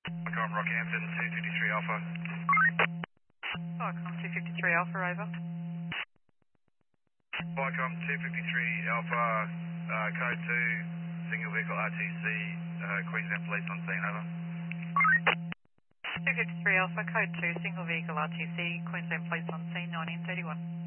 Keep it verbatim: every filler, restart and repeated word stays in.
Vicom Rockhampton, two fifty-three Alpha. Vicom two fifty-three Alpha, over. Vicom two fifty-three Alpha, uh, code two, single vehicle R T C, uh, Queensland Police on scene, over. two fifty-three Alpha, code two, single vehicle R T C, Queensland Police on scene, nineteen thirty-one.